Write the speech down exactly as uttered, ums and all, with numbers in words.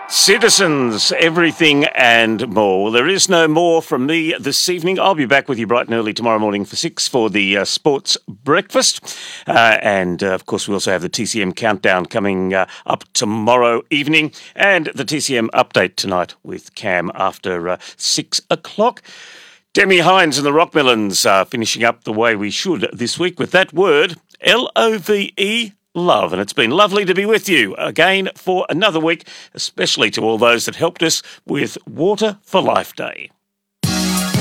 Citizens, everything and more. Well, there is no more from me this evening. I'll be back with you bright and early tomorrow morning for six for the uh, sports breakfast. Uh, and, uh, of course, we also have the T C M countdown coming uh, up tomorrow evening and the T C M update tonight with Cam after uh, six o'clock. Demi Hines and the Rockmelons are finishing up the way we should this week with that word, L O V E, love. And it's been lovely to be with you again for another week, especially to all those that helped us with Water for Life Day.